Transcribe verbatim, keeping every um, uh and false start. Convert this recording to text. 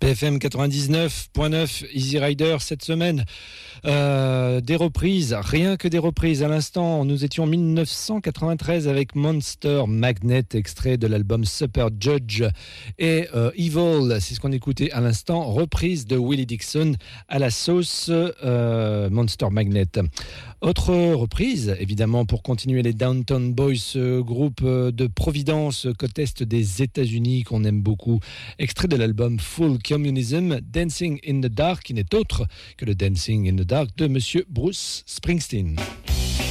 B F M quatre-vingt-dix-neuf virgule neuf, Easy Rider cette semaine. Euh, des reprises, rien que des reprises. À l'instant, nous étions en dix-neuf cent quatre-vingt-treize avec Monster Magnet, extrait de l'album Super Judge. Et euh, Evil, c'est ce qu'on écoutait à l'instant, reprise de Willie Dixon à la sauce euh, Monster Magnet. Autre reprise, évidemment, pour continuer les Downtown Boys, ce groupe de Providence, côte est des États-Unis qu'on aime beaucoup. Extrait de l'album Full Communism, Dancing in the Dark, qui n'est autre que le Dancing in the Dark de Monsieur Bruce Springsteen.